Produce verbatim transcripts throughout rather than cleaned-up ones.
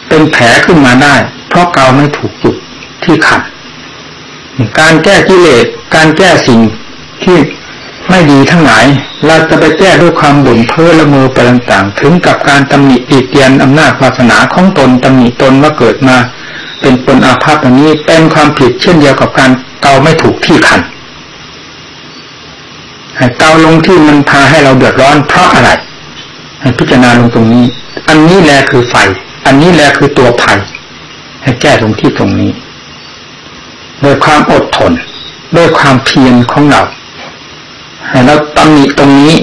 เป็นแผลขึ้นมาได้เพราะเกาไม่ถูกจุดที่ขัดการแก้กิเลสการแก้สิ่งที่ไม่ดีทั้งหลายเราจะไปแก้ด้วยความบ่นเพ้อละเมอไปต่างๆถึงกับการตำหนิติเตียนอำนาจวาสนาของตนตำหนิตนว่าเกิดมาเป็นคนอาภัพอย่างนี้เป็นความผิดเช่นเดียวกับการเกาไม่ถูกที่ขัดให้เกาลงที่มันพาให้เราเดือดร้อนเพราะอะไรให้พิจารณาลงตรงนี้อันนี้แหละคือไฟอันนี้แหละคือตัวภัยให้แก้ตรงที่ตรงนี้โดยความอดทนโดยความเพียรของเราให้เราตำหนิตรงนี้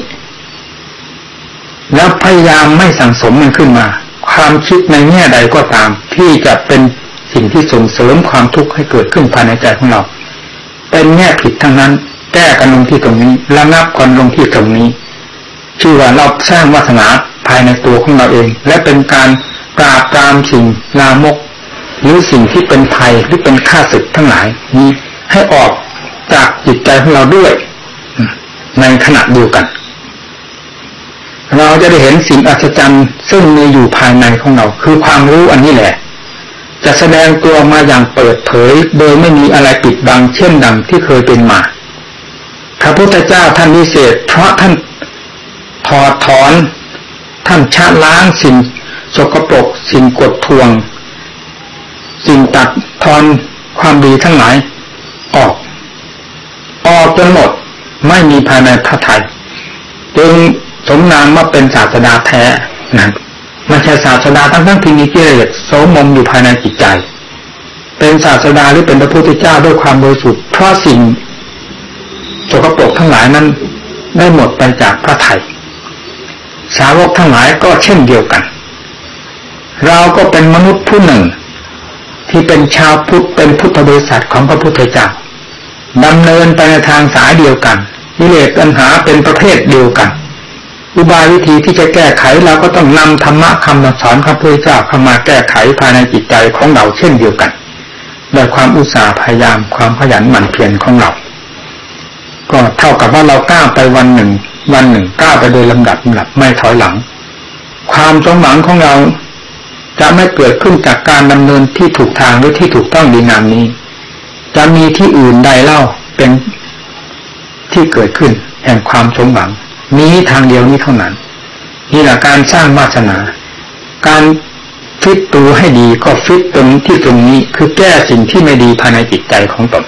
แล้วพยายามไม่สั่งสมมันขึ้นมาความคิดในแง่ใดก็ตามที่จะเป็นสิ่งที่ส่งเสริมความทุกข์ให้เกิดขึ้นภายในใจของเราเป็นแง่ผิดทั้งนั้นแก้กันลงที่ตรงนี้ระงับกันลงที่ตรงนี้ชื่อว่าเราสร้างวาสนาภายในตัวของเราเองและเป็นการปราบปรามสิ่งลามกหรือสิ่งที่เป็นภัยหรือเป็นข้าศึกทั้งหลายนี้ให้ออกจากจิตใจของเราด้วยในขณะเดียวกันเราจะได้เห็นสิ่งอัศจรรย์ซึ่งมีอยู่ภายในของเราคือความรู้อันนี้แหละจะแสดงตัวมาอย่างเปิดเผยโดยไม่มีอะไรปิดบังเช่นดังที่เคยเป็นมาพระพุทธเจ้าท่านวิเศษเพราะท่านถอดถอนท่านชะล้างสิ่งสกปรกสิ่งกดทวงสิ่งตัดทอนความดีทั้งหลายออกออกจนหมดไม่มีภายในพระทัยจึงสมนามว่าเป็นศาสดาแท้นั้นไม่ใช่ศาสดาทั้งทั้งที่มีกิเลสโสมมอยู่ภายในจิตใจเป็นศาสดาหรือเป็นพระพุทธเจ้าด้วยความบริสุทธิ์เพราะสิ่งสกปรกทั้งหลายนั้นได้หมดไปจากพระทัยสาวกทั้งหลายก็เช่นเดียวกันเราก็เป็นมนุษย์ผู้หนึ่งที่เป็นชาวพุทธเป็นพุทธบริษัทของพระพุทธเจ้าดำเนินไปในทางสายเดียวกันกิเลสตัณหาเป็นประเภทเดียวกันอุบายวิธีที่จะแก้ไขเราก็ต้องนำธรรมะคำสอนของพระพุทธเจ้าเข้ามาแก้ไขภายในจิตใจของเราเช่นเดียวกันด้วยความอุตสาห์พยายามความขยันหมั่นเพียรของเราก็เท่ากับว่าเราก้าวไปวันหนึ่งวันหนึ่งก้าวไปโดยลำดับลำดับไม่ถอยหลังความสมหวังของเราจะไม่เกิดขึ้นจากการดำเนินที่ถูกทางหรือที่ถูกต้องดีงามนี้จะมีที่อื่นใดเล่าเป็นที่เกิดขึ้นแห่งความสมหวังมีทางเดียวนี้เท่านั้นนี่แหละการสร้างวาสนาการฟิตตัวให้ดีก็ฟิตตรงที่ตรงนี้คือแก้สิ่งที่ไม่ดีภายในจิตใจของตน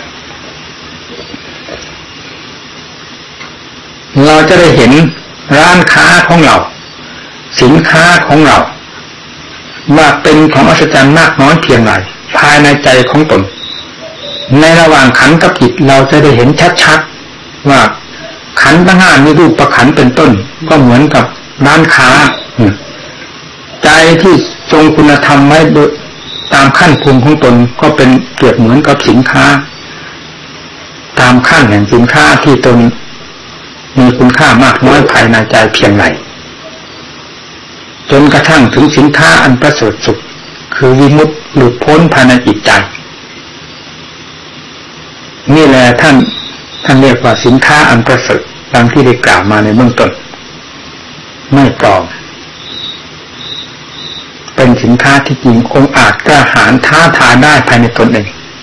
เราจะได้เห็นร้านค้าของเราสินค้าของเราว่าเป็นของอัศจรรย์มากน้อยเพียงไรภายในใจของตนในระหว่างขันธ์กับจิตเราจะได้เห็นชัดๆว่าขันธ์ทั้งห้ามีรูปประขันธ์เป็นต้นก็เหมือนกับร้านค้าใจที่ทรงคุณธรรมไว้โดยตามขั้นภูมิของตนก็เป็นเปรียบเหมือนกับสินค้าตามขั้นแห่งสินค้าที่ตนมีคุณค่ามากน้อยภายในใจเพียงไรจนกระทั่งถึงสินค้าอันประเสริฐสุดคือวิมุตติหลุดพ้นภายในจิตใจนี่แหละท่านท่านเรียกว่าสินค้าอันประเสริฐดังที่ได้กล่าวมาในเบื้องต้นไม่ปลอมเป็นสินค้าที่จริงองค์อาจกล้าหาญท้าทายได้ภายในตนเอง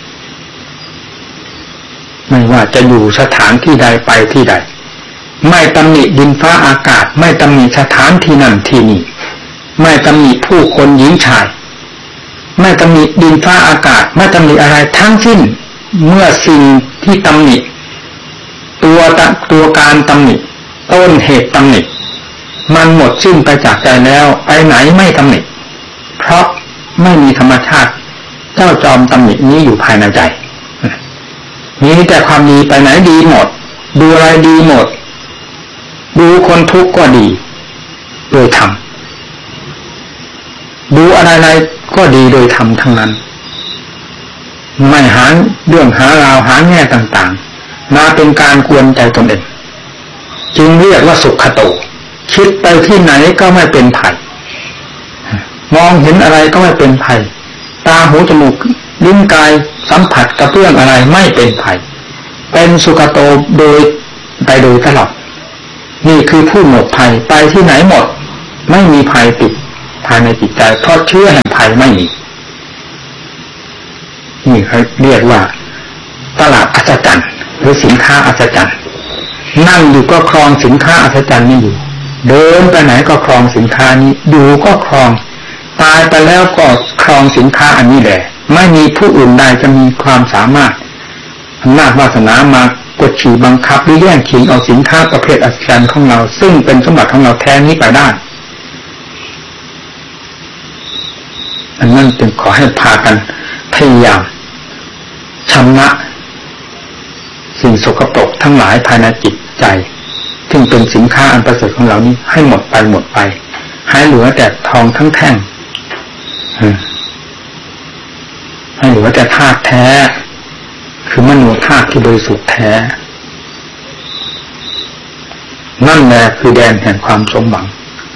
ไม่ว่าจะอยู่สถานที่ใดไปที่ใดไม่ตำหนิดินฟ้าอากาศไม่ตำหนิสถานที่นั่นที่นี่ไม่ตำหนิผู้คนหญิงชายไม่ตำหนิดินฟ้าอากาศไม่ตำหนิอะไรทั้งสิ้นเมื่อสิ่งที่ตำหนิตัวตัวการตำหนิต้นเหตุตำหนิมันหมดสิ้นไปจากใจแล้วไปไหนไม่ตำหนิเพราะไม่มีธรรมชาติเจ้าจอมตำหนินี้อยู่ภายในใจมีแต่ความดีไปไหนดีหมดดูอะไรดีหมดดูคนทุกข์ก็ดีโดยธรรมดูอะไรๆก็ดีโดยธรรมทั้งนั้นไม่หาเรื่องหาราวหาแง่ต่างๆมาเป็นการกวนใจตนเองจึงเรียกว่าสุขโตคิดไปที่ไหนก็ไม่เป็นภัยมองเห็นอะไรก็ไม่เป็นภัยตาหูจมูกลิ้นกายสัมผัสกับเรื่องอะไรไม่เป็นภัยเป็นสุขโตโดยไปโดยตลอดนี่คือผู้หมดภัยไปที่ไหนหมดไม่มีภัยติดภายในจิตใจเพราะเชื้อแห่งภัยไม่มีนี่เขาเรียกว่าตลาดอัศจรรย์หรือสินค้าอัศจรรย์นั่งอยู่ก็ครองสินค้าอัศจรรย์นี้อยู่เดินไปไหนก็ครองสินค้านี้อยู่ก็ครองตายไปแล้วก็ครองสินค้าอันนี้แหละไม่มีผู้อื่นใดจะมีความสามารถอำนาจวาสนามากดขี่บังคับหรือแย่งชิงเอาสินค้าประเภทอัศจรรย์ของเราซึ่งเป็นสมบัติของเราแท้นี้ไปได้อันนั้นจึงขอให้พากันพยายามชำระสิ่งสกปรกทั้งหลายภายในจิตใจซึ่งเป็นสินค้าอันประเสริฐของเรานี้ให้หมดไปหมดไปให้เหลือแต่ทองทั้งแท่งให้เหลือแต่ธาตุแท้คือมโนธาตุที่บริสุทธิ์แท้นั่นแหละคือแดนแห่งความสมหวัง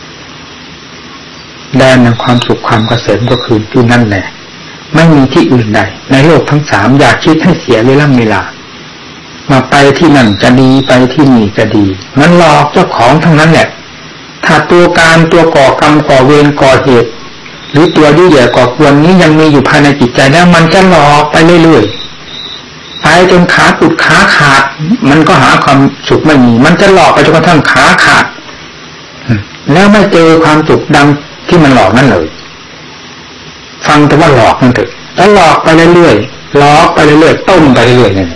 แดนแห่งความสุขความเกษมก็คือที่นั่นแหละไม่มีที่อื่นใดในโลกทั้งสามอย่าคิดให้เสียเวลาเวลามาไปที่นั่นจะดีไปที่นี่จะดีมันหลอกเจ้าของทั้งนั้นแหละถ้าตัวการตัวก่อกรรมก่อเวรก่อเหตุหรือตัวยุ่ยแย่ก่อกวนนี้ยังมีอยู่ภายในจิตใจแล้วมันจะหลอกไปเรื่อยๆไปจนขาปุดขาขาดมันก็หาความสุขไม่มีมันจะหลอกไปจนกระทั่งขาขาดแล้วไม่เจอความสุขดังที่มันหลอกนั่นเลยฟังแต่ว่าหลอกนั่นเถอะแล้วหลอกไปเรื่อยๆหลอกไปเรื่อยๆต้มไปเรื่อยๆนั่น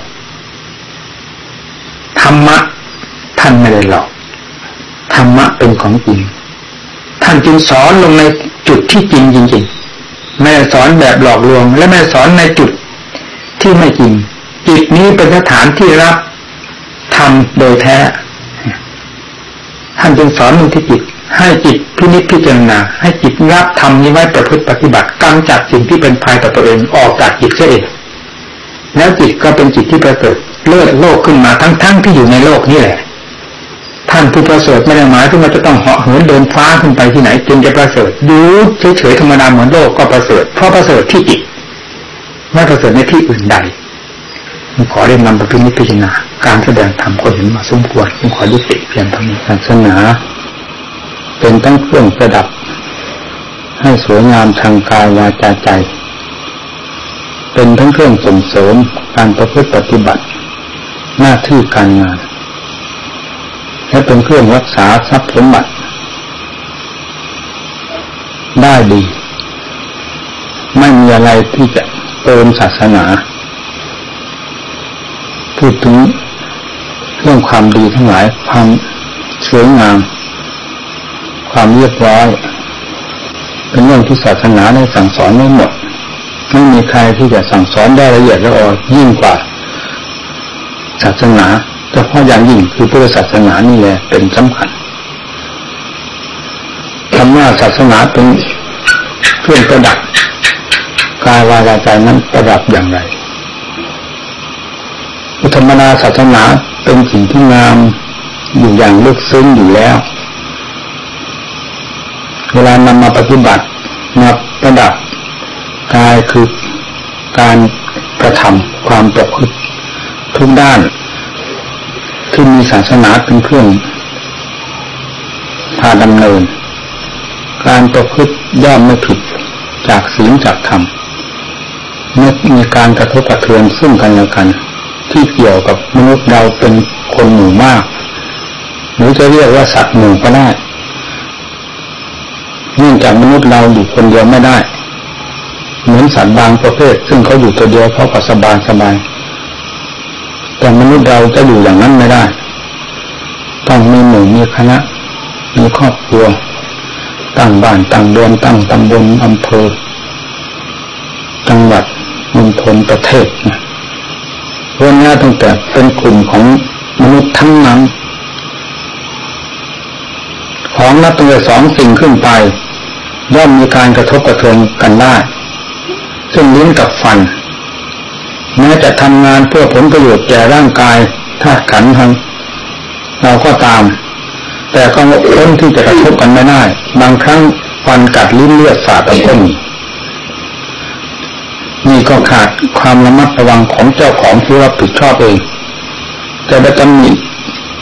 ธรรมะท่านไม่ได้หลอกธรรมะเป็นของจริงท่านจึงสอนลงในจุดที่จริงจริงๆไม่ได้สอนแบบหลอกลวงและไม่ได้สอนในจุดที่ไม่จริงจิตนี้เป็นสถานที่รับธรรมโดยแท้ท่านจึงสอนลงที่จิตให้จิตพินิจพิจารณาให้จิตรับธรรมนี้ไว้ประพฤติปฏิบัติกำจัดสิ่งที่เป็นภัยต่อตัวเองออกจากจิตเสียเองแล้วจิตก็เป็นจิตที่ประเสริฐเลิศโลกขึ้นมาทั้งๆ ที่อยู่ในโลกนี่แหละท่านผู้ประเสริฐไม่ได้หมายถึงว่าจะต้องเหาะเหินเดินฟ้าขึ้นไปที่ไหนจึงจะประเสริฐอยู่เฉยๆธรรมดาเหมือนโลกก็ประเสริฐเพราะประเสริฐที่จิตไม่ประเสริฐในที่อื่นใดผมขอเรียนนำไปพิจารณาการแสดงธรรมก็เห็นมาสมควรผมขอยุติเพียงเท่านี้ศาสนาเป็นทั้งเครื่องประดับให้สวยงามทางกายวาจาใจเป็นทั้งเครื่องส่งเสริมการประพฤติปฏิบัติหน้าที่การงานและเป็นเครื่องรักษาทรัพย์สมบัติได้ดีไม่มีอะไรที่จะเติมศาสนาพูดถึงเรื่องความดีทั้งหลายความสวยงามความเรียบร้อยเป็นเรื่องที่ศาสนาได้สั่งสอนไว้หมดไม่มีใครที่จะสั่งสอนได้ละเอียดละออยิ่งกว่าศาสนาเฉพาะอย่างยิ่งคือพุทธศาสนานี่แหละเป็นสำคัญคำว่าศาสนาเป็นเครื่องประดับกายวาจาใจนั้นประดับอย่างไรธรรมดาศาสนาเป็นสิ่งที่งามอยู่อย่างลึกซึ้งอยู่แล้วเวลานำมาปฏิบัติมาประดับกายคือการกระทำความประพฤติทุกด้านที่มีศาสนาเป็นเครื่องพาดำเนินการประพฤติย่อมไม่ผิดจากศีลจากธรรมเมื่อมีการกระทบกระเทือนซึ่งกันและกันที่เกี่ยวกับมนุษย์เราเป็นคนหมู่มากหรือจะเรียกว่าสัตว์หมู่ก็ได้เนื่องจากมนุษย์เราอยู่คนเดียวไม่ได้เหมือนสัตว์บางประเภทซึ่งเขาอยู่ตัวเดียวเขาก็สบายสบายแต่มนุษย์เราจะอยู่อย่างนั้นไม่ได้ต้องมีหมู่มีคณะมีครอบครัวตั้งบ้านตั้งเรือนตั้งตำบลอำเภอจังหวัดมณฑลประเทศนะพวกนี้ตั้งแต่เป็นกลุ่มของมนุษย์ทั้งนั้นของนับตั้งแต่สองสิ่งขึ้นไปย่อมมีการกระทบกระเทือนกันได้เช่นลิ้นกับฟันแม้จะทำงานเพื่อผลประโยชน์แก่ร่างกายธาตุขันธ์ทั้งเราก็ตามแต่ก็ล้นที่จะกระทบกันไม่ได้บางครั้งฟันกัดลิ้นเลือดสาดเป็นต้นนี่ก็ขาดความระมัดระวังของเจ้าของผู้รับผิดชอบเองจะไปตำหนิ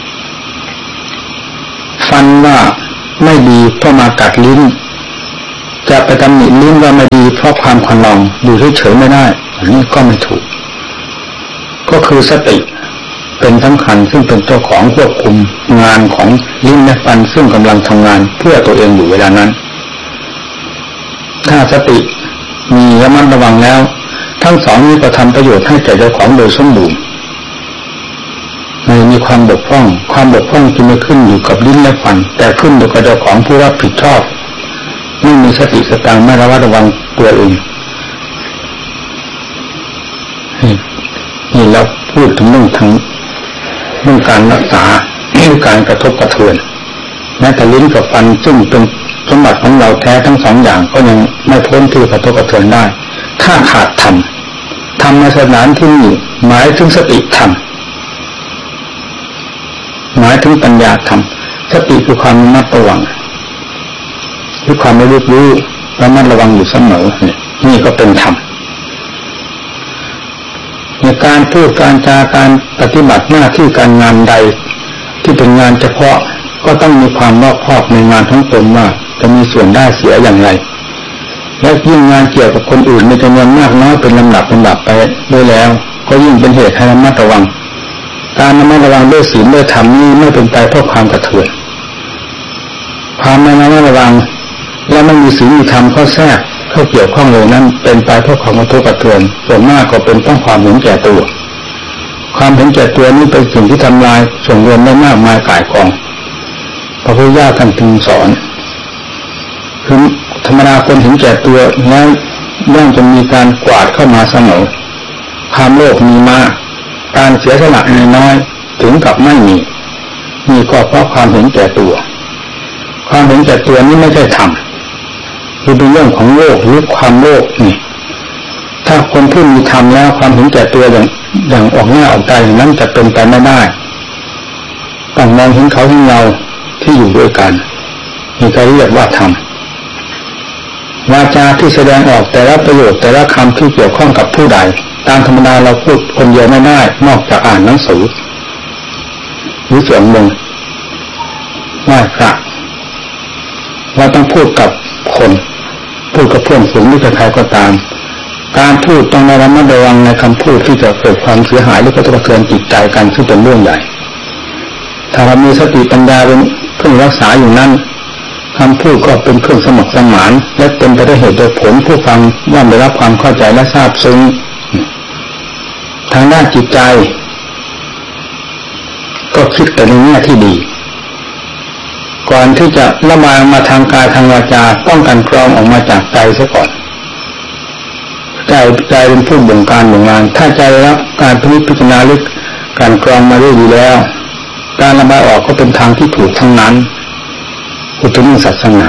ฟันว่าไม่ดีเพราะมากัดลิ้นจะไปตำหนิลิ้นว่าไม่ดีเพราะความขนองอยู่เฉยๆไม่ได้อันนี้ก็ไม่ถูกก็คือสติเป็นสำคัญซึ่งเป็นเจ้าของควบคุมงานของลิ้นและฟันซึ่งกำลังทำงานเพื่อตัวเองอยู่เวลานั้นถ้าสติมีระมัดระวังแล้วทั้งสองนี้ก็ทำประโยชน์ให้แก่เจ้าของโดยสมบูรณ์ไม่มีความบกพร่องความบกพร่องจึงไม่ขึ้นอยู่กับลิ้นและฟันแต่ขึ้นอยู่กับเจ้าของผู้รับผิดชอบไม่มีสติสตังไม่ระมัดระวังตัวเองนี่เราพูดถึงเรื่องทั้งเรื่องการรักษาเรื่องการกระทบกระเทือนแม้แต่ลิ้นกับฟันซึ่งเป็นสมบัติของเราแท้ทั้งสองอย่างก็ยังไม่พ้นที่กระทบกระเทือนได้ถ้าขาดธรรมธรรมในสถานที่นี้หมายถึงสติธรรมหมายถึงปัญญาธรรมสติคือความระมัดระวังคือความระลึกรู้ระมัดระวังอยู่เสมอเนี่ยนี่ก็เป็นธรรมในการพูดการจาการปฏิบัติหน้าที่การงานใดที่เป็นงานเฉพาะก็ต้องมีความรอบคอบในงานทั้งตนว่าจะมีส่วนได้เสียอย่างไรและยิ่งงานเกี่ยวกับคนอื่นมีจำนวนมากน้อยเป็นลำดับลำดับไปด้วยแล้วก็ยิ่งเป็นเหตุให้ระมัดระวังการระมัดระวังด้วยศีลด้วยธรรมนี้ไม่เป็นไปเพื่อความกระเทือนความไม่ระมัดระวังและไม่มีศีลมีธรรมเข้าแทรกเข้าเกี่ยวข้องเลยนั้นเป็นไปเพื่อความกระทบกระเทือนส่วนมากก็เป็นเพราะความเห็นแก่ตัวความเห็นแก่ตัวนี้เป็นสิ่งที่ทำลายส่วนรวมได้มากมายก่ายกองพระพุทธเจ้าท่านจึงสอนคือธรรมดาคนเห็นแก่ตัวแล้วย่อมจะมีการกวาดเข้ามาเสมอความโลภมีมากการเสียสละน้อยถึงกับไม่มีมีก็เพราะความเห็นแก่ตัวความเห็นแก่ตัวนี้ไม่ใช่ธรรมคือเป็นเรื่องของโลกหรือความโลภนี่ถ้าคนผู้มีธรรมแล้วความเห็นแก่ตัวอย่างอย่างออกหน้าออกตาอย่างนั้นจะเป็นไปไม่ได้ต้องมองเห็นเขาเห็นเราที่อยู่ด้วยกันนี่ก็เรียกว่าธรรมวาจาที่แสดงออกแต่ละประโยชน์แต่ละคำที่เกี่ยวข้องกับผู้ใดตามธรรมดาเราพูดคนเดียวไม่ได้นอกจากอ่านหนังสือหรือสวดมนต์ไหว้พระเราต้องพูดกับคนพูดกับเพื่อนฝูงหรือกับใครก็ตามการพูดต้องระมัดระวังในคำพูดที่จะเกิดความเสียหายหรือกระทบกระเทือนจิตใจกันซึ่งเป็นเรื่องใหญ่ถ้าเรามีสติปัญญาเป็นเครื่องรักษาอยู่นั้นคำพูดก็เป็นเครื่องสมัครสมานและเต็มไปด้วยเหตุโดยผลผู้ฟังย่อมได้รับความเข้าใจและทราบซึ้งทางด้านจิตใจก็คิดแต่ในแง่ที่ดีก่อนที่จะระบายมาทางกายทางวาจาต้องการกรองออกมาจากใจซะก่อนใจใจเป็นผู้บงการบงงานถ้าใจรับการพิจารณาลึกการกรองมาได้ดีแล้วการระบายออกก็เป็นทางที่ถูกทั้งนั้นอุตริศาสนา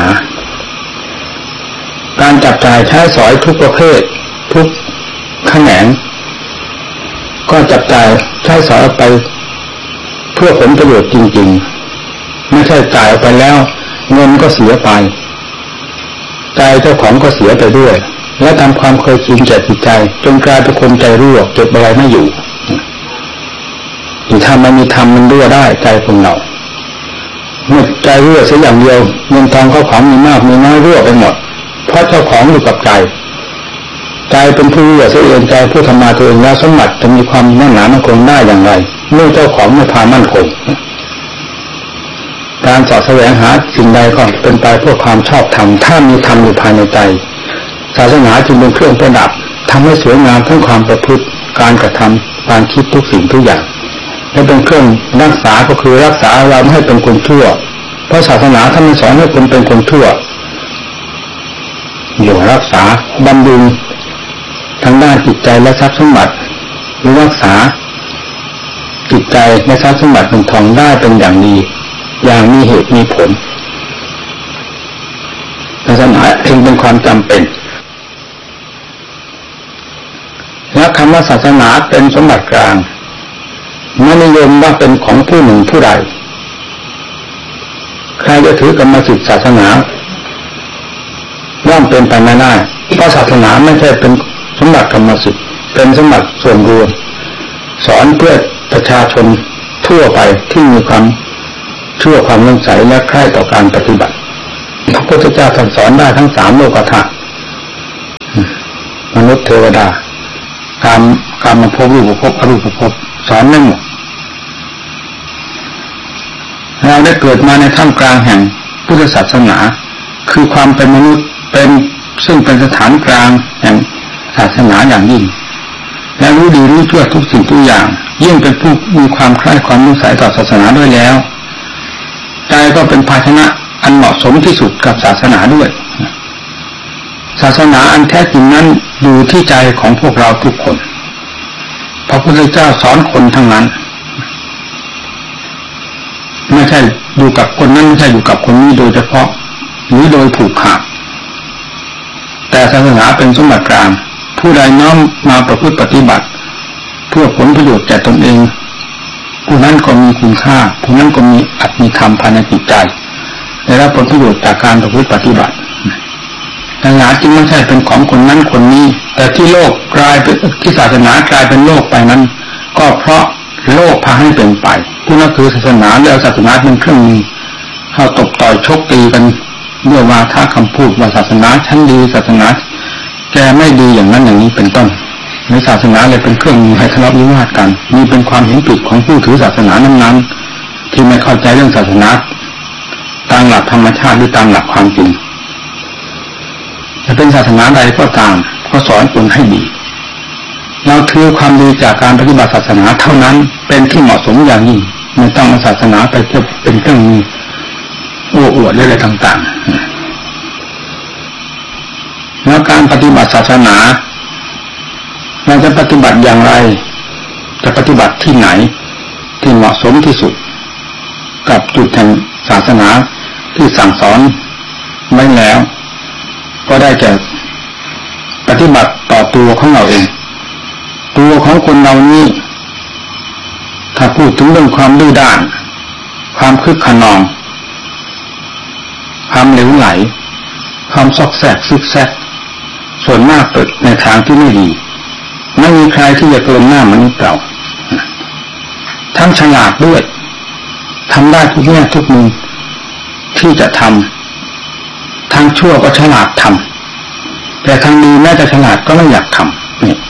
การจับจ่ายใช้สอยทุกประเภททุกแขนงก็จับจ่ายใช้สอยไปเพื่อผลประโยชน์จริงๆไม่ใช่จ่ายไปแล้วเงินก็เสียไปใจเจ้าของก็เสียไปด้วยและทำความเคยชินแก่จิตใจจนกลายเป็นคนใจรั่วเก็บอะไรไม่อยู่ที่ทำมันมีทำมันรั่วได้ใจคนเราเมื่อใจรั่วเสียอย่างเดียวเงินทองเข้าของมีมากมีน้อยรั่วไปหมดเพราะเจ้าของอยู่กับใจใจเป็นผู้รั่วเสียเองใจผู้ทำมาตัวเองแล้วสมบัติจะมีความมั่นหนามั่นคงได้อย่างไรเมื่อเจ้าของไม่พามั่นคงการสอดแสวงหาสิ่งใดก็เป็นไปเพื่อความชอบธรรมถ้ามีธรรมอยู่ภายในใจศาสนาจึงเป็นเครื่องประดับทำให้สวยงามทั้งความประพฤติการกระทำการคิดทุกสิ่งทุกอย่างและเป็นเครื่องรักษาก็คือรักษาเราไม่ให้เป็นคนชั่วเพราะศาสนาท่านไม่สอนให้คนเป็นคนชั่วอยู่รักษาบำรุงทางด้านจิตใจและทรัพย์สมบัติหรือรักษาจิตใจและทรัพย์สมบัติเป็นทองได้เป็นอย่างดีอย่างมีเหตุมีผลศาสนาจึงเป็นความจำเป็นและคำว่าศาสนาเป็นสมบัติกลางไม่นิยมว่าเป็นของผู้หนึ่งผู้ใดใครจะถือกรรมสิทธิศาสนาย่อมเป็นไปไม่ได้เพราะศาสนาไม่ใช่เป็นสมบัติกรรมสิทธิ์เป็นสมบัติส่วนรวมสอนเพื่อประชาชนทั่วไปที่มีความเชื่อความเลื่อมใสและใคร่ต่อการปฏิบัติพระพุทธเจ้าท่านสอนได้ทั้งสามโลกธาตุมนุษย์เทวดาการการมาพบรูปภพอรูปภพสอนได้หมดเราได้เกิดมาในท่ามกลางแห่งพุทธศาสนาคือความเป็นมนุษย์เป็นซึ่งเป็นสถานกลางแห่งศาสนาอย่างยิ่งและรู้ดีรู้ทั่วทุกสิ่งทุกอย่างยิ่งเป็นผู้มีความใคร่ความรู้ใสต่อศาสนาด้วยแล้วใจก็เป็นภาชนะอันเหมาะสมที่สุดกับศาสนาด้วยศาสนาอันแท้จริงนั้นอยู่ที่ใจของพวกเราทุกคนพระพุทธเจ้าสอนคนทั้งนั้นไม่ใช่อยู่กับคนนั้นไม่ใช่อยู่กับคนนี้โดยเฉพาะหรือโดยผูกขาดแต่ศาสนาเป็นสมบัติกลางผู้ใดน้อมมาประพฤติปฏิบัติเพื่อผลประโยชน์แก่ตนเองผู้นั้นก็มีคุณค่าผู้นั้นก็มีอัตมีธรรมภายในจิตใจได้รับผลประโยชน์จากการประพฤติปฏิบัติศาสนาจึงไม่ใช่เป็นของคนนั้นคนนี้แต่ที่โลกกลายเป็นที่ศาสนากลายเป็นโลกไปนั้นก็เพราะโลกพาให้เป็นไปผู้นับถือศาสนาแล้วศาสนาเป็นเครื่องมือเข้าตบต่อยชกตีกันด้วยวาทะคำพูดว่าศาสนาชั้นดีศาสนาแกไม่ดีอย่างนั้นอย่างนี้เป็นต้นในศาสนาเลยเป็นเครื่องมือให้ทะเลาะวิวาทกันมีเป็นความเห็นผิดของผู้ถือศาสนานั้นๆที่ไม่เข้าใจเรื่องศาสนาตามหลักธรรมชาติหรือตามหลักความจริงจะเป็นศาสนาใดก็ตามก็สอนตนให้ดีเราถือความดีจากการปฏิบัติศาสนาเท่านั้นเป็นที่เหมาะสมอย่างยิ่งไม่ต้องเอาศาสนาไปเป็นเครื่องมือโอ้อวดอะไรต่างๆแล้วการปฏิบัติศาสนาเราจะปฏิบัติอย่างไรจะปฏิบัติที่ไหนที่เหมาะสมที่สุดกับจุดแห่งศาสนาที่สั่งสอนไว้แล้วก็ได้แก่ปฏิบัติต่อตัวของเราเองตัวของคนเรานี้ถ้าพูดถึงเรื่องความดื้อด้านความคึกขนองความเหลวไหลความซอกแซกซึกแซกส่วนมากเกิดในทางที่ไม่ดีไม่มีใครที่จะเกินหน้ามนุษย์เราทั้งฉลาดด้วยทำได้ทุกแง่ทุกมุมที่จะทำทางชั่วก็ฉลาดทำแต่ทางดีแม้จะฉลาดก็ไม่อยากทำนี่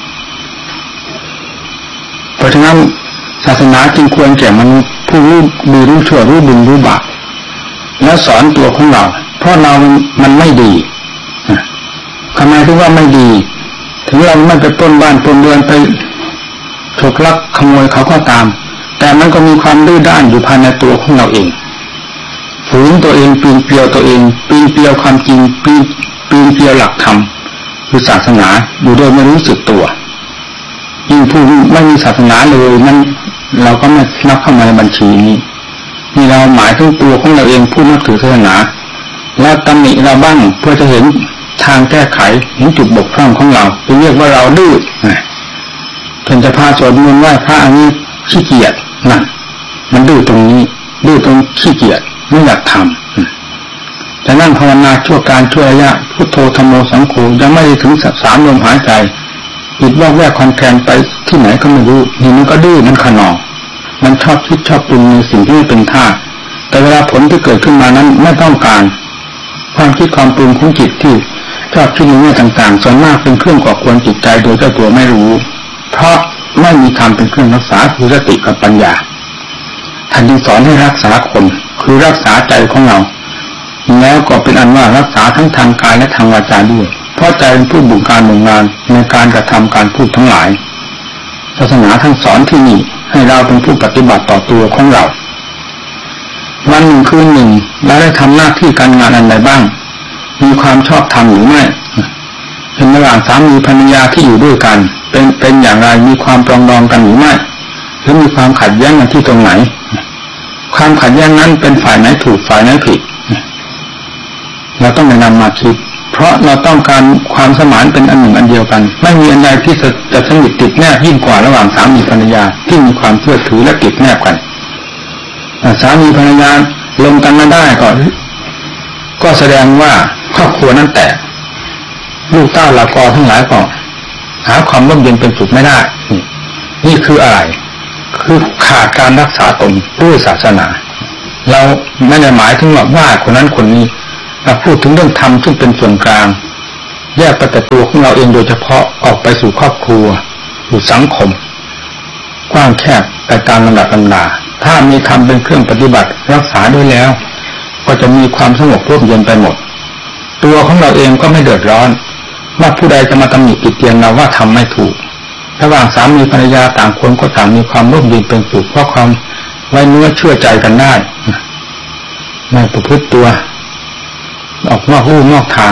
เพราะฉะนั้นศาสนาจึงควรแก่มนุษย์ผู้รู้ดีรู้ชั่วรู้บุญรู้บาปและสอนตัวของเราเพราะเรามันไม่ดีทำไมถึงว่าไม่ดีถึงเราไม่ไปปล้นบ้านปล้นเรือนไปฉกลักขโมยเขาก็ตามแต่มันก็มีความดื้อด้านอยู่ภายในตัวของเราเองฝืนตัวเองปีนเกลียวตัวเองปีนเกลียวความจริงปีนปีนเกลียวหลักธรรมคือศาสนาอยู่โดยไม่รู้สึกตัวยิ่งผู้ไม่มีศาสนาเลยนั้นเราก็ไม่นับเข้ามาในบัญชีนี้นี่เราหมายถึงตัวของเราเองผู้นับถือศาสนาแล้วตำหนิเราบ้างเพื่อจะเห็นทางแก้ไขเห็นจุดบกพร่องของเราจะเรียกว่าเราดื้อจนจะพาสวดมนต์ไหว้พระอันนี้ขี้เกียจนั่นมันดื้อตรงนี้ดื้อตรงขี้เกียจไม่อยากทำแต่นั่งภาวนาชั่วการชั่วระยะพุทโธธัมโมสังโฆยังไม่ถึงสามลมหายใจอิดว่าแวกคอนแทนไปที่ไหนก็ไม่รู้นี่มันก็ดื้อมันขนองมันชอบคิดชอบปรุงในสิ่งที่ไม่เป็นท่าแต่เวลาผลที่เกิดขึ้นมานั้นไม่ต้องการความคิดความปรุงของจิตที่ชอบคิดในแง่ต่างๆส่วนมากเป็นเครื่องก่อกวนจิตใจโดยเจ้าตัวไม่รู้เพราะไม่มีธรรมเป็นเครื่องรักษาคือสติกับปัญญาท่านจึงสอนให้รักษาคนคือรักษาใจของเราแล้วก็เป็นอันว่ารักษาทั้งทางกายและทางวาจาด้วยเพราะใจเป็นผู้บุกการหน่งงานในการกระทำการพูดทั้งหลายศาสนาท่านสอนที่นี่ให้เราเป็นผู้ปฏิบัติต่อตัวของเราวันหนึ่งคืนหนึ่งเราได้ทำหน้าที่การงานอันใดบ้างมีความชอบธรรมหรือไม่เป็นระหว่างสามีภรรยาที่อยู่ด้วยกันเป็นเป็นอย่างไรมีความปรองดองกันหรือไม่หรือมีความขัดแย้งกันที่ตรงไหนความขัดแย้งนั้นเป็นฝ่ายไหนถูกฝ่ายไหนผิดเราต้องนำมาคิดเพราะเราต้องการความสมานเป็นอันหนึ่งอันเดียวกันไม่มีอันใดที่จะสนิทติดแนบยิ่งกว่าระหว่างสามีภรรยาที่มีความเชื่อถือและติดแนบกันสามีภรรยาลงกันไม่ได้ก็ก็แสดงว่าครอบครัวนั้นแตกลูกเต้าหลากอทั้งหลายก็หาความร่มเย็นเป็นสุขไม่ได้นี่นี่คืออะไรคือขาดการรักษาตนด้วยศาสนาเราไม่ได้หมายถึงว่าว่าคนนั้นคนนี้เราพูดถึงเรื่องธรรมซึ่งเป็นส่วนกลางแยกแต่ตัวของเราเองโดยเฉพาะออกไปสู่ครอบครัวสู่สังคมกว้างแคบไปตามลำดับลำดาถ้ามีธรรมเป็นเครื่องปฏิบัติรักษาด้วยแล้วก็จะมีความสงบร่มเย็นไปหมดตัวของเราเองก็ไม่เดือดร้อนว่าผู้ใดจะมาตำหนิติเตียนเราว่าทำไม่ถูกระหว่างสามีภรรยาต่างคนก็ต่างมีความร่มเย็นเป็นสุขเพราะความไว้เนื้อเชื่อใจกันได้ไม่ประพฤติตัวออกนอกลู่นอกทาง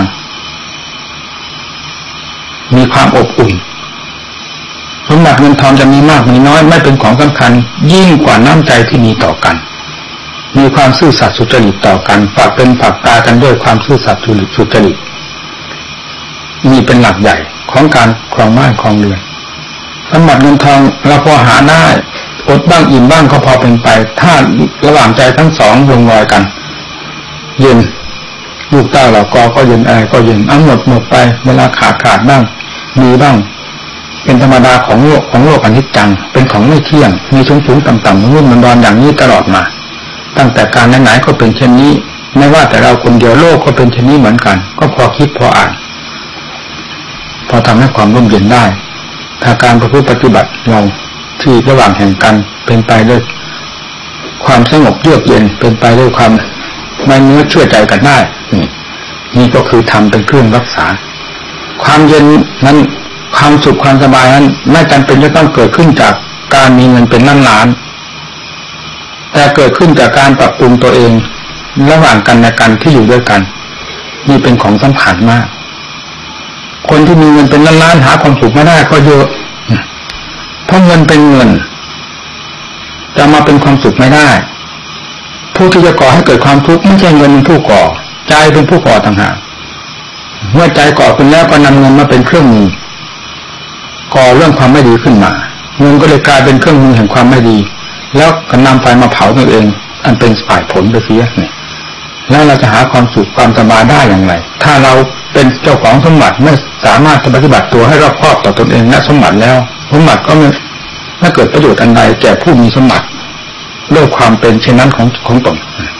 มีความอบอุ่นสมบัติเงินทองจะมีมากมีน้อยไม่เป็นของสำคัญยิ่งกว่าน้ำใจที่มีต่อกันมีความซื่อสัตย์สุจริตต่อกันฝากเป็นฝากตากันด้วยความซื่อสัตย์สุจริตนี่เป็นหลักใหญ่ของการครองบ้านครองเรือนสมบัติเงินทองเราพอหาได้อดบ้างอิ่มบ้างก็พอเป็นไปถ้าระหว่างใจทั้งสองลงรอยกันเย็นลูกเต้าเราก็ก็เย็นอะไรก็เย็นเอาหมดหมดไปเวลาขาดขาดบ้างมีบ้างเป็นธรรมดาของโลกของโลกอนิจจังเป็นของไม่เที่ยงมีสูงสูงต่ำต่ำรุ่มมันดอนอย่างนี้ตลอดมาตั้งแต่การไหนๆก็เป็นเช่นนี้ไม่ว่าแต่เราคนเดียวโลกก็เป็นเช่นนี้เหมือนกันก็พอคิดพออ่านพอทำให้ความร่มเย็นได้ถ้าการประพฤติปฏิบัติเราที่ระหว่างแห่งกันเป็นไปด้วยความสงบเยือกเย็นเป็นไปด้วยความไม่เนื้อเชื่อใจกันได้นี่นี่ก็คือทำเป็นเครื่องรักษาความเย็นนั้นความสุขความสบายนั้นไม่จำเป็นจะต้องเกิดขึ้นจากการมีเงินเป็นล้านล้านแต่เกิดขึ้นจากการปรับปรุงตัวเองระหว่างกันและกันที่อยู่ด้วยกันนี่เป็นของสำคัญมากคนที่มีเงินเป็นล้านล้านหาความสุขไม่ได้ก็เยอะเพราะเงินเป็นเงินจะมาเป็นความสุขไม่ได้ผู้ที่จะก่อให้เกิดความทุกข์ไม่ใช่เงินเป็นผู้ก่อใจเป็นผู้ก่อต่างหากเมื่อใจก่อขึ้นแล้วก็นำเงินมาเป็นเครื่องมือก่อเรื่องความไม่ดีขึ้นมาเงินก็เลยกลายเป็นเครื่องมือแห่งความไม่ดีแล้วก็นำไฟมาเผาตัวเองอันเป็นฝ่ายผลไปเสียเนี่ยแล้วเราจะหาความสุขความสบายได้อย่างไรถ้าเราเป็นเจ้าของสมบัติไม่สามารถปฏิบัติตัวให้รอบคอบต่อตนเองและสมบัติแล้วสมบัติก็ไม่ไม่เกิดประโยชน์อันใดแก่ผู้มีสมบัติด้วยความเป็นเช่นนั้นของของตน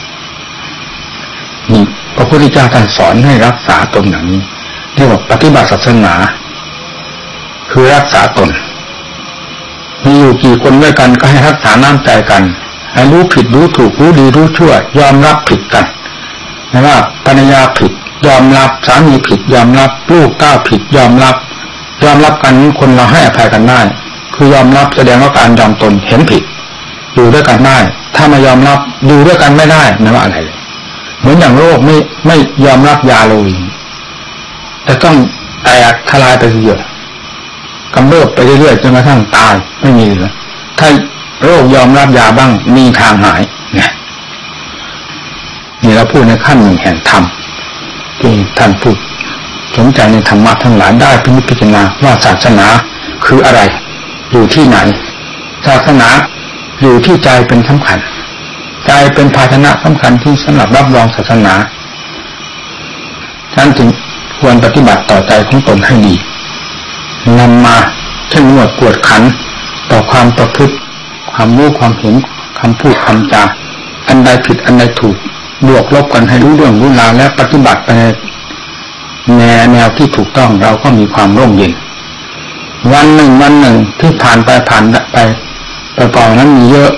นี่พระพุทธเจ้าท่านสอนให้รักษาตนอย่างนี้เรียกว่าปฏิบัติศาสนาคือรักษาตนมีอยู่กี่คนด้วยกันก็ให้รักษาน้ำใจกันให้รู้ผิดรู้ถูกรู้ดีรู้ชั่วยอมรับผิดกันนะว่าภรรยาผิดยอมรับสามีผิดยอมรับลูกเต้าผิดยอมรับยอมรับกันคนเราให้อภัยกันได้คือยอมรับแสดงว่าการยอมตนเห็นผิดอยู่ด้วยกันได้ถ้าไม่ยอมรับอยู่ด้วยกันไม่ได้ไม่ว่าอะไรเลยเหมือนอย่างโลกไม่ไม่ยอมรับยาเลยแต่ต้องแตกทลายไปเรื่อยกำเริบไปเรื่อยๆจนกระทั่งตายไม่มีเหลือถ้าโรคยอมรับยาบ้างมีทางหายเนี่ยนี่เราพูดในขั้นหนึ่งแห่งธรรมที่ท่านพูดสนใจในธรรมะทั้งหลายได้พิจารณาว่าศาสนาคืออะไรอยู่ที่ไหนศาสนาอยู่ที่ใจเป็นสำคัญใจเป็นภาชนะสำคัญที่สำหรับรับรองศาสนาฉะนั้นจึงควรปฏิบัติต่อใจของตนให้ดีนำมาเข้มงวดกวดขันต่อความประพฤติความรู้ความเห็นคำพูดคำจาอันใดผิดอันใดถูกบวกลบกันให้รู้เรื่องรู้ราวและปฏิบัติไปในแนวแนวที่ถูกต้องเราก็มีความร่มเย็นวันหนึ่งวันหนึ่งที่ผ่านไปผ่านไปไปเปล่านั้นมีเยอะ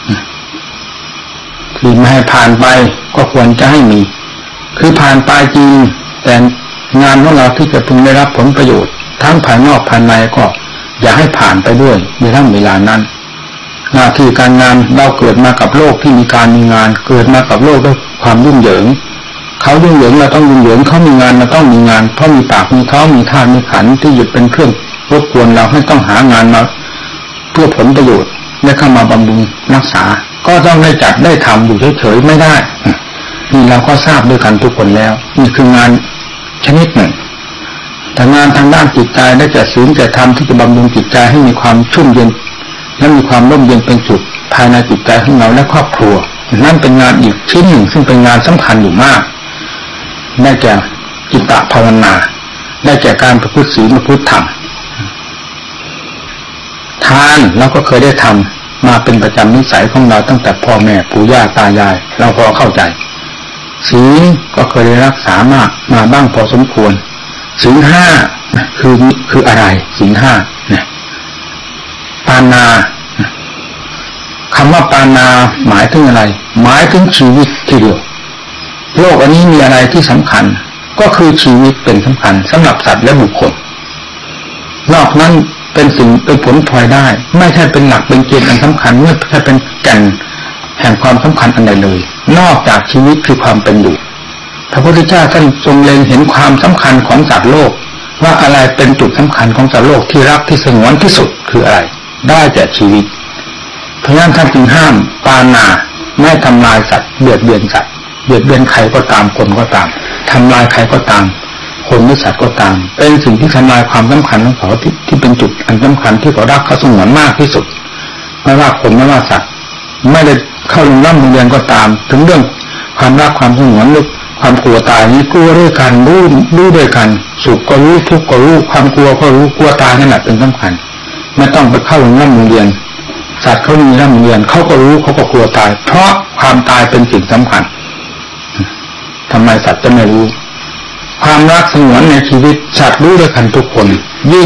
ที่ไม่ให้ผ่านไปก็ควรจะให้มีคือผ่านไปจริงแต่งานของเราที่จะพึงได้รับผลประโยชน์ทั้งภายนอกภายในก็อย่าให้ผ่านไปด้วยในทั้งเวลานั้นหน้าที่การงานเราเกิดมากับโลกที่มีการมีงานเกิดมากับโลกด้วยความยุ่งเหยิงเขายุ่งเหยิงเราต้องยุ่งเหยิงเขามีงานเราต้องมีงานเพราะมีปากมีท้องมีธาตุมีขันธ์ที่หยุดเป็นเครื่องรบกวนเราให้ต้องหางานมาเพื่อผลประโยชน์ได้เข้ามาบำรุงรักษาก็ต้องได้จัดได้ทำอยู่เฉยๆไม่ได้นี่เราก็ทราบด้วยกันทุกคนแล้วนี่คืองานชนิดหนึ่งแต่งานทางด้านจิตใจได้แก่ศีลแก่ธรรมที่จะบำรุงจิตใจให้มีความชุ่มเย็นและมีความร่มเย็นเป็นสุขภายในจิตใจของเราและครอบครัวนั่นเป็นงานอีกชิ้นหนึ่งซึ่งเป็นงานสำคัญอยู่มากได้แก่จิตตภาวนาได้แก่การประพฤติศีลประพฤติธรรมทานเราก็เคยได้ทำมาเป็นประจำนิสัยของเราตั้งแต่พ่อแม่ปู่ย่าตายายเราพอเข้าใจศีลก็เคยได้รักษามากมาบ้างพอสมควรศีลห้าคือคืออะไรศีลห้าเนี่ยปานาคำว่าปานาหมายถึงอะไรหมายถึงชีวิตทีเดียวโลกอันนี้มีอะไรที่สำคัญก็คือชีวิตเป็นสำคัญสำหรับสัตว์และบุคคลนอกนั้นเป็นสิ่งเป็นผลพลอยได้ไม่ใช่เป็นหลักเป็นเกณฑ์อันสำคัญไม่ใช่เป็นแก่นแห่งความสำคัญอันใดเลยนอกจากชีวิตคือความเป็นอยู่พระพุทธเจ้าท่านทรงเล็งเห็นความสำคัญของสัตว์โลกว่าอะไรเป็นจุดสำคัญของสัตว์โลกที่รักที่สงวนที่สุดคืออะไรได้แก่ชีวิตเพราะฉะนั้นท่านจึงห้ามปานาไม่ทำลายสัตว์เบียดเบียนสัตว์เบียดเบียนใครก็ตามคนก็ตามทำลายใครก็ตามคนหรือสัตว์ก็ตามเป็นสิ่งที่ทำลายความสำคัญของเขาที่ที่เป็นจุดอันสำคัญที่เขารักเขาสงวนมากที่สุดไม่ว่าคนไม่ว่าสัตว์ไม่ได้เข้าโรงร่ำโรงเรียนก็ตามถึงเรื่องความรักความสงวนหรือความกลัวตายนี้กลัวด้วยกันรู้รู้ด้วยกันสุขก็รู้ทุกข์ก็รู้ความกลัวก็รู้กลัวตายนั่นแหละเป็นสำคัญไม่ต้องไปเข้าโรงร่ำโรงเรียนสัตว์เขามีร่ำโรงเรียนเขาก็รู้เขาก็กลัวตายเพราะความตายเป็นสิ่งสำคัญทำไมสัตว์จะไม่รู้ความรักสงวนในชีวิตสัตว์รู้ด้วยกันทุกคนยิ่ง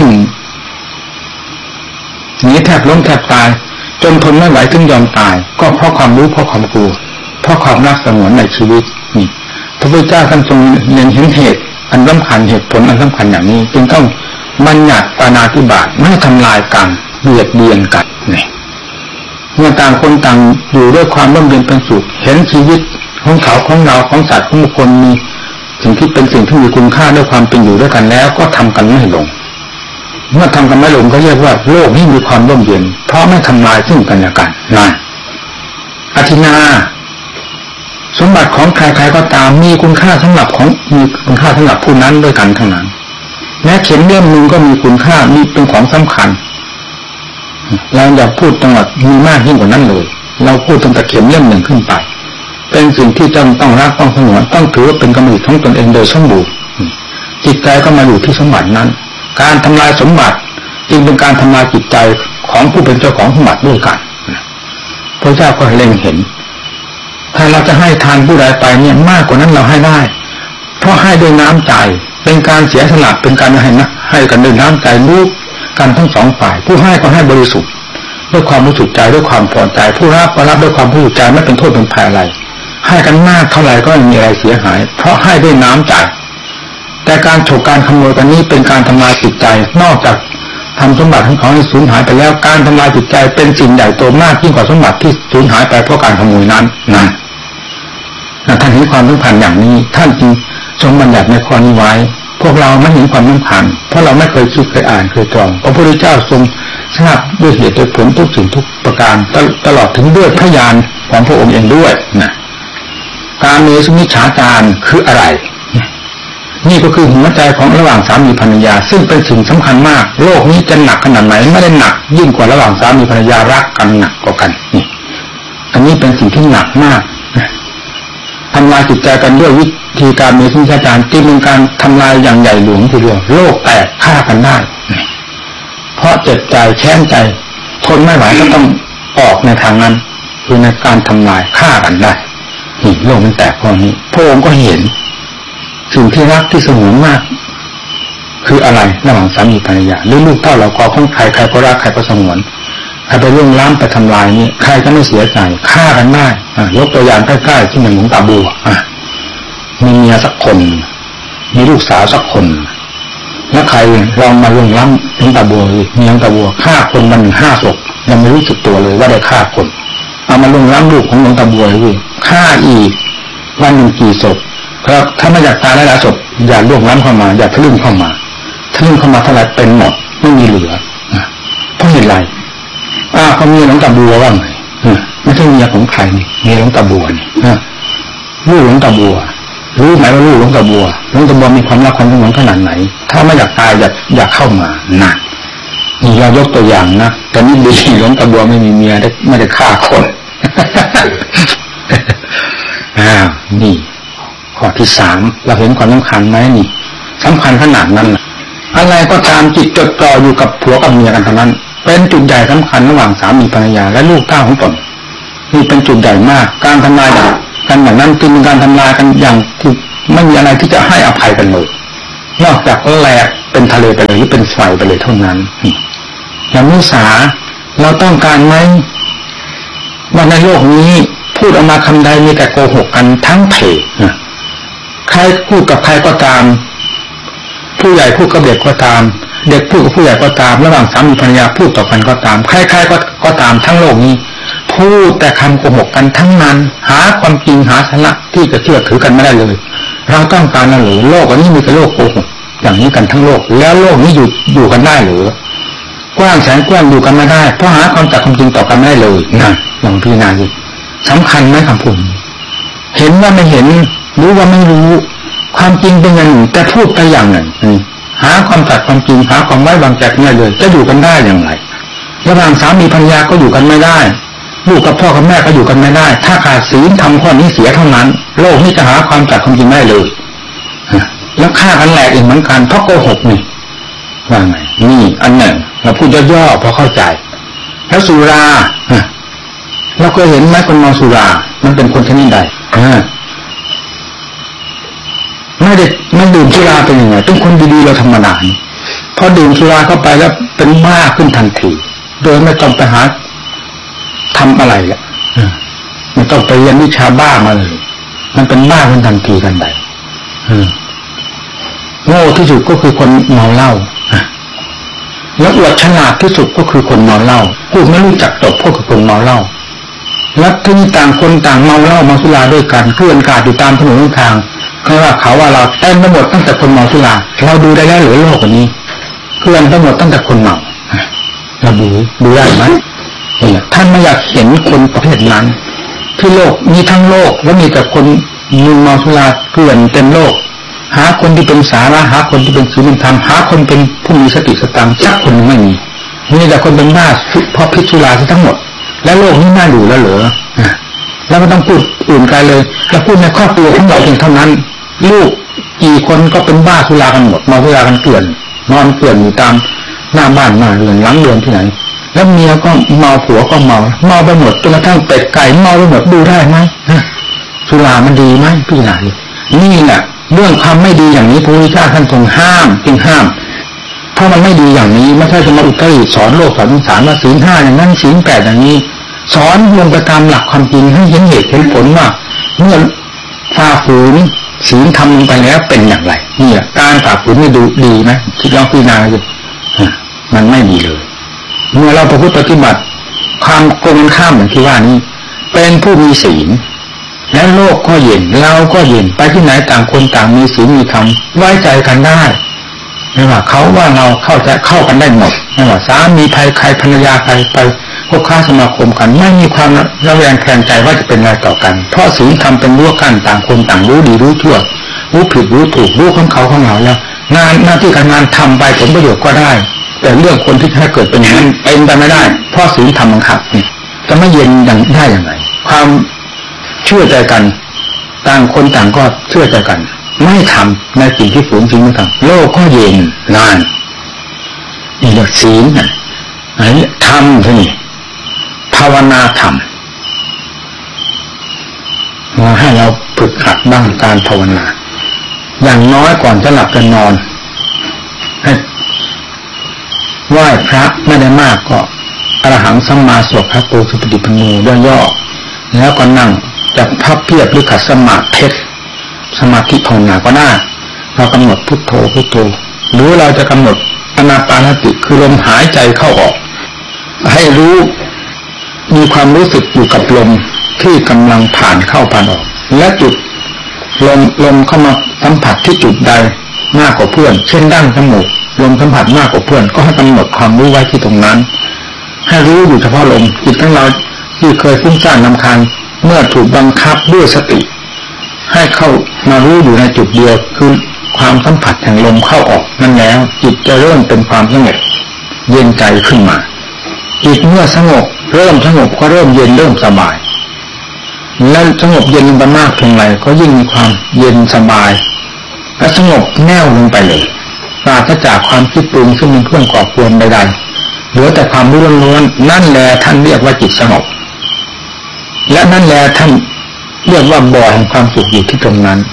หนีแทบล้มแทบตายจนทนไม่ไหวถึงยอมตายก็เพราะความรู้เพราะความกลัวเพราะความรักสงวนในชีวิตนี่พระพุทธเจ้าท่านทรงเล็งเห็นเหตุอันสำคัญเหตุผลอันสำคัญอย่างนี้จึงต้องบัญญัติปาณาติบาตไม่ทำลายกันเบียดเบียนกันนี่เมื่อต่างคนต่างอยู่ด้วยความร่มเย็นเป็นสุขเห็นชีวิตของเขาของเราของสัตว์ของบุคคลมีสิ่งที่เป็นสิ่งที่มีคุณค่าด้วยความเป็นอยู่ด้วยกันแล้วก็ทำกันไม่ลงเมื่อทำกันไม่ลงก็เรียกว่าโลกนี้มีความร่มเย็นเพราะไม่ทำลายซึ่งกันและกันนั่นอธินาสมบัติของใครๆก็ตามมีคุณค่าสำหรับของมีคุณค่าสำหรับผู้นั้นด้วยกันทั้งนั้นแม้เข็มเล่มนึงก็มีคุณค่ามีเป็นของสำคัญเราอย่าพูดจังหวัดมีมากยิ่งกว่านั้นเลยเราพูดตั้งแต่เข็มเล่มหนึ่งขึ้นไปเป็นสิ่งที่จำต้องรักต้องสงวนต้องถือว่าเป็นกรรมสิทธิ์ของตนเองโดยสมบูรณ์จิตใจก็มาอยู่ที่สมบัตินั้นการทำลายสมบัติจึงเป็นการทำลายจิตใจของผู้เป็นเจ้าของสมบัติด้วยกันพระเจ้าก็เล็งเห็นถ้าเราจะให้ทานผู้ใดไปเนี่ยมากกว่านั้นเราให้ได้เพราะให้ด้วยน้ำใจเป็นการเสียสละเป็นการให้นะให้กันด้วยน้ำใจรู้กันทั้งสองฝ่ายผู้ให้ก็ให้บริสุทธิ์ด้วยความรู้สึกใจด้วยความพอใจผู้รับก็รับด้วยความรู้สึกใจไม่เป็นโทษเป็นภัยอะไรให้กันมากเท่าไหร่ก็ไม่มีอะไรเสียหายเพราะให้ด้วยน้ำใจแต่การฉกการขโมยกันนี้เป็นการทำลายจิตใจนอกจากทำสมบัติของเขาให้สูญหายไปแล้วการทำลายจิตใจเป็นสิ่งใหญ่โตมากยิ่งกว่าสมบัติที่สูญหายไปเพราะการขโมยนั้นนั่นท่านเห็นความสำคัญอย่างนี้ท่านจึงทรงบัญญัติในข้อนี้ไว้พวกเราไม่เห็นความสำคัญเพราะเราไม่เคยคิดเคยอ่านเคยตรองพระพุทธเจ้าทรงทราบด้วยเหตุด้วยผลทุกสิ่งทุกประการตลอดถึงด้วยพยานของพระองค์เองด้วยนะการเมสุมิจฉาจารคืออะไรนี่ก็คือหัวใจของระหว่างสามีภรรยาซึ่งเป็นสิ่งสำคัญมากโลกนี้จะหนักขนาดไหนไม่ได้หนักยิ่งกว่าระหว่างสามีภรรยารักกันหนักกว่ากันนี่อันนี้เป็นสิ่งที่หนักมากทำลายจิตใจกันด้วยวิธีการเมสุมิจฉาจารที่เป็นการทำลายอย่างใหญ่หลวงทีเดียวโลกแตกฆ่ากันได้เพราะเจ็บใจแค้นใจทนไม่ไหวก็ต้องออกในทางนั้นคือในการทำลายฆ่ากันได้นี่โลกมันแตกเพราะนี้พระองค์ก็เห็นสิ่งที่รักที่สงวนมากคืออะไรระหว่างสามีภรรยาหรือลูกเต้าเราก็ของใครใครก็รักใครก็สงวนใครไปล่วงล้ำไปทำลายนี่ใครก็ไม่เสียใจฆ่ากันได้ยกตัวอย่างใกล้ๆที่หนึ่งของตาบัวมีเมียสักคนมีลูกสาวสักคนแล้วใครลองมาล่วงล้ำของตาบัวเมียของตาบัวฆ่าคนมันห้าศพยังไม่รู้สึกตัวเลยว่าได้ฆ่าคนเอามาล่วงล้ำลูกของหลวงตาบัวเลยฆ่าอีกวันหนึ่งกี่ศพเพราะถ้าไม่อยากตายหลายๆศพอย่าล่วงล้ำเข้ามาอย่าทะลึ่งเข้ามาทะลึ่งเข้ามาเท่าไหร่เป็นหมดไม่มีเหลือเพราะเหตุไรอ้าวเขามีหลวงตาบัวว่าไงไม่ใช่เมียของใครนี่เมียหลวงตาบัวนี่ลูกหลวงตาบัวรู้ไหมว่าลูกหลวงตาบัวหลวงตาบัวมีความรักความสงวนขนาดไหนถ้าไม่อยากตายอยากอยากเข้ามานะนี่เรายกตัวอย่างนะแต่นี่ดีหลวงตาบัวไม่มีเมียได้ไม่ได้ฆ่าคนอ้าวนี่ข้อที่สามเราเห็นความสำคัญไหมนี่สำคัญขนาดนั้นอะไรก็ตามจิตจดจ่ออยู่กับผัวกับเมียกันเท่านั้นเป็นจุดใหญ่สำคัญระหว่างสามีภรรยาและลูกเต้าของตนนี่เป็นจุดใหญ่มากการทำลายกันอย่างนั้นจึงเป็นการทำลายกันอย่างที่ไม่มีอะไรที่จะให้อภัยกันเลยนอกจากแหลกเป็นทะเลไปเลยหรือเป็นไฟไปเลยเท่านั้นอย่างมุสาเราต้องการไหมว่าในโลกนี้พูดออกมาคำใดมีแต่โกหกกันทั้งเพใครพูดกับใครก็ตามผู้ใหญ่พูดกับเด็กก็ตามเด็กพูดกับผู้ใหญ่ก็ตามระหว่างสามีภรรยาพูดต่อกันก็ตามใครๆก็ก็ตามทั้งโลกนี้พูดแต่คำโกหกกันทั้งนั้นหาความจริงหาสาระที่จะเชื่อถือกันไม่ได้เลยเราต้องการนะหรือโลกอันนี้มีแต่โลกโกหกอย่างนี้กันทั้งโลกแล้วโลกนี้อยู่อยู่กันได้หรือกว้างแสนกว้างอยู่กันไม่ได้เพราะหาความจักความจริงต่อกันไม่ได้เลยนะลองพิจารณาดูสำคัญไหมคำพูดเห็นว่าไม่เห็นรู้ว่าไม่รู้ความจริงเป็นอย่างหนึ่งแต่พูดไปอย่างหนึ่งหาความจักความจริงหาความไว้วางใจไม่ได้เลยจะอยู่กันได้อย่างไรระหว่างสามีภรรยาก็อยู่กันไม่ได้ลูกกับพ่อกับแม่ก็อยู่กันไม่ได้ถ้าขาดศีลทำข้อนี้เสียเท่านั้นโลกนี้จะหาความจักความจริงไม่ได้เลยแล้วฆ่ากันแหลกอีกเหมือนกันเพราะโกหกนี่ว่าไงนี่อันหนึ่งเราพูดย่อๆพอเข้าใจแล้วสุราเราเคยเห็นไหมคนเมาสุรามันเป็นคนชนิดใดไม่ได้ไม่ดื่มสุราเป็นยังไงเป็นคนดีๆเราธรรมดาพอดื่มสุราเข้าไปแล้วเป็นบ้าขึ้นทันทีโดยไม่ต้องไปหาทำอะไรแหละไม่ต้องไปเรียนวิชาบ้ามาเลยมันเป็นบ้าขึ้นทันทีทันใดโง่ที่สุดก็คือคนเมาเหล้าแล้วอวดฉลาดที่สุดก็คือคนเมาเหล้าพูดไม่รู้จักจบก็คือคนเมาเหล้าแล้วที่ต่างคนต่างเมาเหล้าเมาสุราด้วยกันเกลื่อนกาดอยู่ตามถนนทางเขาว่าเขาว่าเราเต็มไปหมดตั้งแต่คนเมาสุราเราดูได้แล้วหรือโลกนี้เกลื่อนไปหมดตั้งแต่คนเมาเราดูดูได้ไหมท่านไม่อยากเห็นคนประเภทนั้นที่โลกมีทั้งโลกแล้วมีแต่คนมึนเมาสุราเกลื่อนเต็มโลกหาคนที่เป็นสาระหาคนที่เป็นศีลเป็นธรรมหาคนเป็นผู้มีสติสตังค์สักคนนึงไม่มีมีแต่คนเป็นบ้าเพราะพิษสุราทั้งหมดแล้วโลกนี้น่าอยู่แล้วเหรอแล้วไม่ต้องพูดอื่นไกลเลยแล้วพูดในครอบครัวของเราเพียงเท่านั้นลูกกี่คนก็เป็นบ้าสุรากันหมดเมาสุรากันเกลื่อนนอนเกลื่อนอยู่ตามหน้าบ้านหน้าเรือนหลังเรือนที่ไหนแล้วเมียก็เมาผัวก็เมาเมาไปหมดจนกระทั่งเป็ดไก่เมาไปหมดดูได้ไหมสุรามันดีไหมพี่หนานี่แหละเรื่องความไม่ดีอย่างนี้พระพุทธเจ้าท่านทรงห้ามจึงห้ามถ้ามันไม่ดีอย่างนี้ไม่ใช่จะมาอุตริสอนโลกสอนสงสารว่าศีลห้าอย่างนั้นศีลแปดอย่างนี้สอนลงไปตามหลักความจริงให้เห็นเหตุเห็นผลว่าเมื่อฝ่าฝืนศีลทำลงไปแล้วเป็นอย่างไรนี่แหละการฝ่าฝืนนี่ดูดีไหมคิดลองพิจารณาดูมันไม่ดีเลยเมื่อเราประพฤติปฏิบัติความตรงข้ามอย่างที่ว่านี้เป็นผู้มีศีลและโลกก็เย็นเราก็เย็นไปที่ไหนต่างคนต่างมีศีลมีธรรมไว้ใจกันได้ไม่ว่าเขาว่าเราเข้าใจเข้ากันได้หมดไม่ว่าสามีใครใครภรรยาใครไปพวกค้าสมาคมกันไม่มีความระแวงแคลงใจว่าจะเป็นอะไรต่อกันเพราะศีลธรรมเป็นรั้วกั้นต่างคนต่างรู้ดีรู้ชั่วรู้ผิดรู้ถูกรู้ของเขาของเราแล้วงานหน้าที่การงานทำไปผลประโยชน์ก็ได้แต่เรื่องคนที่ถ้าเกิดเป็นอย่างนั้นเป็นไปไม่ได้เพราะศีลธรรมบังคับนี่จะไม่เย็นอย่างได้อย่างไรความเชื่อใจกันต่างคนต่างก็เชื่อใจกันไม่ทำในสิ่งที่ฝืนจริงไม่ทำโลกก็เย็นนานนี่เรียกศีลนะอันนี้ธรรมใช่ไหมภาวนาธรรมมาให้เราฝึกหัดบ้างการภาวนาอย่างน้อยก่อนจะหลับจะนอนให้ไหว้พระไม่ได้มากก็อรหังสัมมาสัมพุทโธสุปฏิปันโนย่อๆแล้วก็นั่งจะพับเพียบหรือขัดสมาธิสมาธิภาวนาก็ได้เรากำหนดพุทโธพุทโธหรือเราจะกำหนดอานาปานสติคือลมหายใจเข้าออกให้รู้มีความรู้สึกอยู่กับลมที่กำลังผ่านเข้าผ่านออกและจุดลมลมเข้ามาสัมผัสที่จุดใดมากกว่าเพื่อนเช่นดั้งจมูกลมสัมผัสมากกว่าเพื่อนก็ให้กำหนดความรู้ไว้ที่ตรงนั้นให้รู้อยู่เฉพาะลมจิตของเราที่เคยฟุ้งซ่านรำคาญเมื่อถูกบังคับด้วยสติให้เข้ามารู้อยู่ในจุดเดียวคือความสัมผัสแห่งลมเข้าออกนั่นแล้วจิตจะเริ่มเป็นความสงบเย็นใจขึ้นมาจิตเมื่อสงบเริ่มสงบก็เริ่มเย็นเริ่มสบายและสงบเย็นลงไปมากเพียงไรก็ยิ่งมีความเย็นสบายและสงบแน่วลงไปเลยปราศจากความคิดปรุงซึ่งเป็นเครื่องก่อกวนใดๆเหลือแต่ความรู้ล้วนๆนั่นแหละท่านเรียกว่าจิตสงบและนั่นแหละท่านเรียกว่าบ่อแห่งความสุขอยู่ที่ตรงนั้น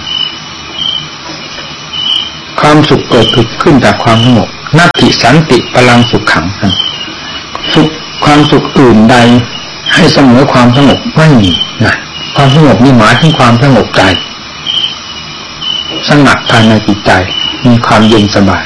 ความสุขเกิดขึ้นจากความสงบนัตถิสันติพลังสุขขังสุขความสุขอื่นใดให้เสมอความสงบไม่มีนะความสงบนี่หมายถึงความสงบใจสงัดภายในจิตใจมีความเย็นสบาย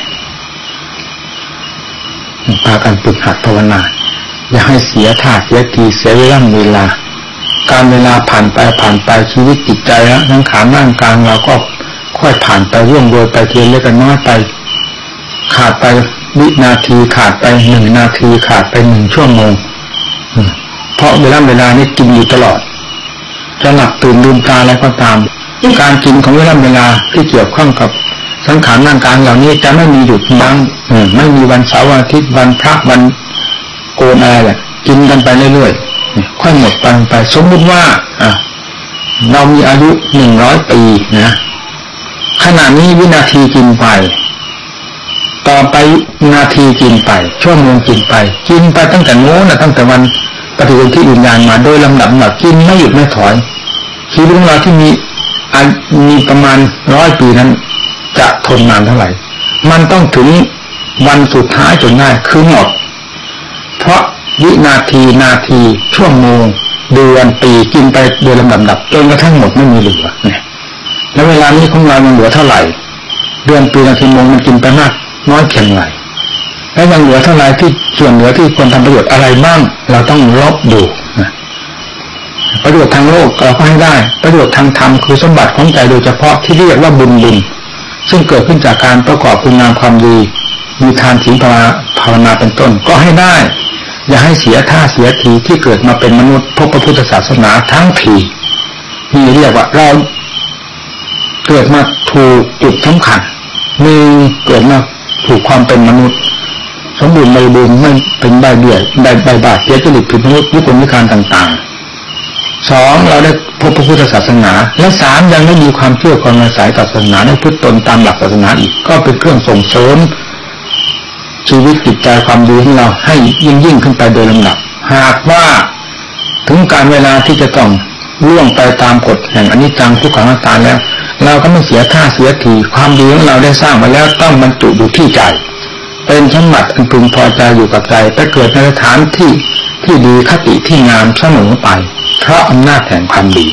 พากันฝึกหัดภาวนาอย่าให้เสียท่าเสียทีเสียเวลาเวลาการเวลาผ่านไปผ่านไปชีวิตจิตใจแล้วทั้งขาร่างกายเราก็ค่อยผ่านไปร่วงโรยไปเทียนเล็กกันน้อยไปขาดไปวินาทีขาดไปหนึ่งนาทีขาดไปหนึ่งชั่วโมงเพราะเวลาเวลานี้กินอยู่ตลอดจะหลับตื่นลืมตาอะไรก็ตามการกินของเวลาเวลาที่เกี่ยวข้องกับสังขารร่างกายเหล่านี้จะไม่มีหยุดยั้งไม่มีวันเสาร์อาทิตย์วันพระวันโกนอะไรแหละกินกันไปเรื่อยๆค่อยหมดไปไปสมมุติว่าเรามีอายุหนึ่งร้อยปีนะขณะนี้วินาทีกินไปต่อไปนาทีกินไปชั่วโมงกินไปกินไปตั้งแต่โน้นนะตั้งแต่วันปฏิวัติที่อุญญาณมาโดยลำดับแบบกินไม่หยุดไม่ถอยชีวิตของเราที่มีมีประมาณร้อยปีนั้นจะทนนานเท่าไหร่มันต้องถึงวันสุดท้ายจนได้คือหมดเพราะวินาทีนาทีชั่วโมงเดือนปีกินไปโดยลำดับดับจนกระทั่งหมดไม่มีเหลือเนี่ยแล้วเวลานี้ของเรายังเหลือเท่าไหร่เดือนปีนาทีโมงมันกินไปมากน้อยเพียงไรแล้วยังเหลือเท่าไหร่ที่ส่วนเหลือที่ควรทำประโยชน์อะไรบ้างเราต้องลบดูนะประโยชน์ทางโลกเราก็ให้ได้ประโยชน์ทางธรรมคือสมบัติของใจโดยเฉพาะที่เรียกว่าบุญบุญซึ่งเกิดขึ้นจากการประกอบคุณงามความดีมีทานศีลภาวนาเป็นต้นก็ให้ได้อย่าให้เสียท่าเสียทีที่เกิดมาเป็นมนุษย์พบพระพุทธศาสนาทั้งทีนี่เรียกว่าเราเกิดมาถูกจุดสำคัญหนึ่งเกิดมาถูกความเป็นมนุษย์สมบูรณ์ใบบุญไม่เป็นใบเบี้ยใบใบบาดเสียจริตผิดมนุษย์วิกลวิการต่างๆสองเราได้พบพระพุทธศาสนาและสามยังได้มีความเชื่อความอาศัยต่อศาสนาในพุทธตนตามหลักศาสนาอีกก็เป็นเครื่องส่งเสริมชีวิตจิตใจความดีของเราให้ยิ่งยิ่งขึ้นไปโดยลำดับหากว่าถึงการเวลาที่จะต้องล่วงไปตามกฎแห่งอนิจจังทุกขังอนัตตาแล้วเราก็ไม่เสียท่าเสียทีความดีของเราได้สร้างมาแล้วต้องบรรจุอยู่ที่ใจเป็นสมบัติอันพึงพอใจอยู่กับใจแต่เกิดในสถานที่ที่ดีคติที่งามเสมอไปเพราะอำนาจแห่งความดี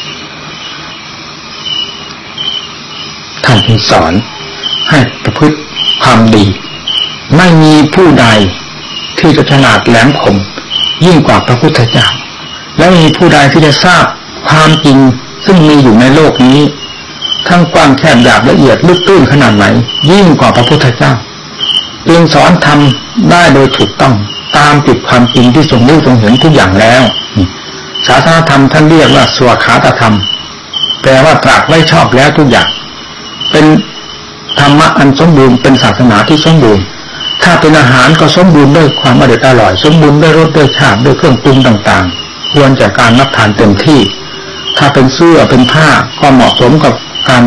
ท่านจึงสอนให้ประพฤติความดีไม่มีผู้ใดที่จะฉลาดแหลมคมยิ่งกว่าพระพุทธเจ้าและมีผู้ใดที่จะทราบความจริงซึ่งมีอยู่ในโลกนี้ทั้งกว้างแคบหยาบละเอียดลึกตื้นขนาดไหนยิ่งกว่าพระพุทธเจ้าจึงสอนทำได้โดยถูกต้องตามติดความจริงที่ทรงรู้ทรงเห็นทุกอย่างแล้วศาสนธรรมท่านเรียกว่าสวขาตธรรมแปลว่าตรัสไว้ชอบแล้วทุกอย่างเป็นธรรมะอันสมบูรณ์เป็นศาสนาที่สมบูรณ์ถ้าเป็นอาหารก็สมบูรณ์ด้วยความอร่อยอร่อยสมบูรณ์ด้วยรสด้วยชาติด้วยเครื่องปรุงต่างๆควรจากการรับทานเต็มที่ถ้าเป็นเสื้อเป็นผ้าก็เหมาะสมกับการ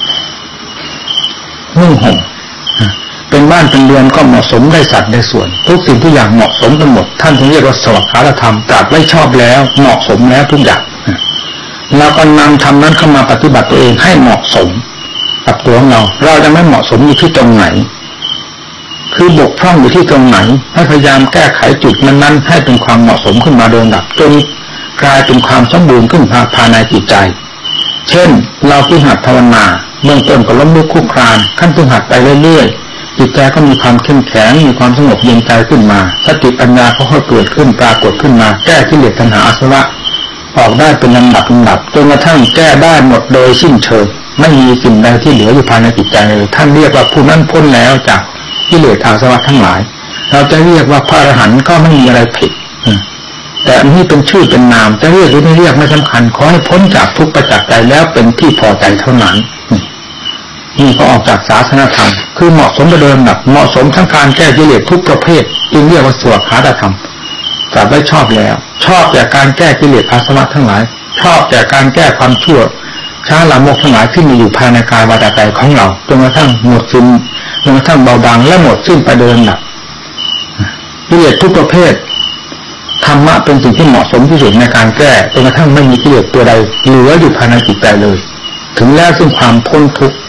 นุ่งห่มเป็นบ้านเป็นเรือนก็เหมาะสมได้สัดได้ส่วนทุกสิ่งทุกอย่างเหมาะสมกันหมดท่านถึงเรียกว่าสวขาตธรรมตรัสไว้ชอบแล้วเหมาะสมแล้วทุกอย่างเราก็นำธรรมนั้นเข้ามาปฏิบัติตัวเองให้เหมาะสมกับตัวของเราเราจะไม่เหมาะสมอยู่ที่ตรงไหนคือบกพร่องอยู่ที่ตรงไหนให้พยายามแก้ไขจุดนั้นๆให้เป็นความเหมาะสมขึ้นมาโดยลำดับจนกลายเป็นความสมบูรณ์ขึ้นภายในจิตใจเช่นเราฝึกหัดภาวนาเบื้องต้นก็ล้มลุกคลุกคลานขั้นฝึกหัดไปเรื่อยๆจิตใจก็มีความเข้มแข็งมีความสงบเย็นใจขึ้นมาสติปัญญาก็ค่อยเกิดขึ้นปรากฏขึ้นมาแก้กิเลสตัณหาอาสวะออกได้เป็นลำดับลำดับจนกระทั่งแก้ได้หมดโดยสิ้นเชิงไม่มีสิ่งใดที่เหลืออยู่ภายในจิตใจเลยท่านเรียกว่าผู้นั้นพ้นแล้วจากกิเลสอาสวะทั้งหลายเราจะเรียกว่าพระอรหันต์ก็ไม่มีอะไรผิดแต่อันนี้เป็นชื่อเป็นนามจะเรียกหรือไม่เรียกไม่สำคัญขอให้พ้นจากทุกข์ประจักษ์ใจแล้วเป็นที่พอใจเท่านั้นนี่ก็ออกจากศาสนธรรมคือเหมาะสมกับเดิมแบบเหมาะสมทั้งการแก้กิเลสทุกประเภทจึงเรียกว่าสวขาตธรรมตรัสไว้ชอบแล้วชอบแต่การแก้กิเลสอาสวะทั้งหลายชอบแต่การแก้ความชั่วช้าละโมกทั้งหลายที่มีอยู่ภายในกายวาจาใจของเราจนกระทั่งหมดสิ้นจนกระทั่งเบาบางและหมดสิ้นไปโดยลำดับกิเลสทุกประเภทธรรมะเป็นสิ่งที่เหมาะสมที่สุดในการแก้จนกระทั่งไม่มีกิเลสตัวใดเหลืออยู่ภายในจิตใจเลยถึงแล้วซึ่งความพ้นทุกข์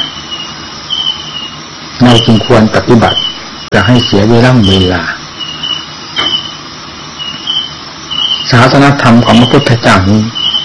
เราจึงควรปฏิบัติจะให้เสียเวลาเวลาศาสนธรรมของพระพุทธเจ้านี้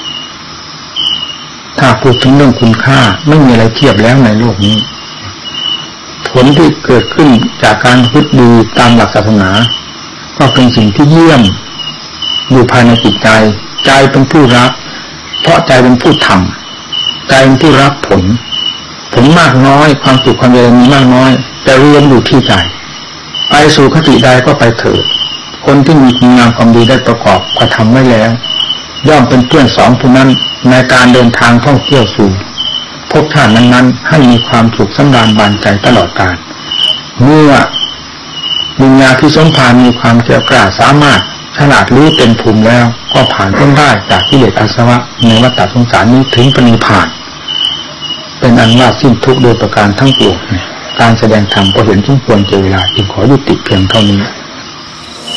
ถ้าพูดถึงเรื่องคุณค่าไม่มีอะไรเทียบแล้วในโลกนี้ผลที่เกิดขึ้นจากการพูดดีตามหลักศาสนาก็เป็นสิ่งที่เยี่ยมอยู่ภายในจิตใจใจเป็นผู้รับเพราะใจเป็นผู้ทำใจเป็นผู้รับผลผลมากน้อยความสุขความเจริญมีมากน้อยแต่รวมอยู่ที่ใจไปสู่คติใดก็ไปเถิดคนที่มีคุณงามความดีได้ประกอบกระทำไว้แล้วย่อมเป็นเพื่อนสองผู้นั้นในการเดินทางท่องเที่ยวสู่พบชาตินั้นๆให้มีความสุขสำราญบานใจตลอดกาลเมื่อวิญญาณที่สมภารมีความเกล้ากล้าสามารถฉลาดรู้เต็มภูมิแล้วก็ผ่านพ้นได้จากกิเลสอาสวะในวัฏฏะสงสารนี้ถึงปณิพพานเป็นอันว่าสิ้นทุกข์โดยประการทั้งปวงการแสดงธรรมก็เห็นสมควรแก่เวลาจึงขอยุติเพียงเท่านี้